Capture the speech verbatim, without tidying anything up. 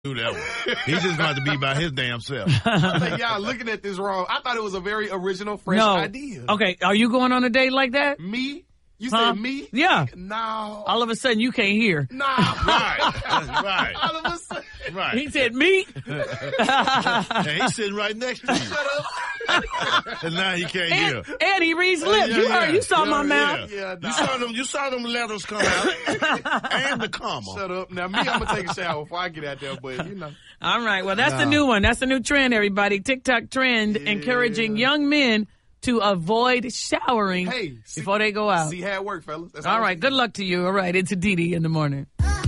do that one. He just got to be by his damn self. I think y'all looking at this wrong. I thought it was a very original, fresh no. idea. Okay, are you going on a date like that? Me? You huh? said me? Yeah. No. All of a sudden, you can't hear. Nah. Right. Right. All of a sudden. Right. He said me. And he's sitting right next to you. Shut up. And now he can't And, hear. and he reads lips. Yeah, you yeah. heard, you saw Yeah, my yeah. mouth. Yeah, nah. You saw them. You saw them letters come out, and the comma. Shut up. Now, me, I'm going to take a shower before I get out there, but, you know. All right. Well, that's Nah. the new one. That's the new trend, everybody. TikTok trend Yeah. encouraging young men to avoid showering Hey, see- before they go out. See how it work, fellas. That's All how right. it Good luck to you. All right. It's Aditi in the morning.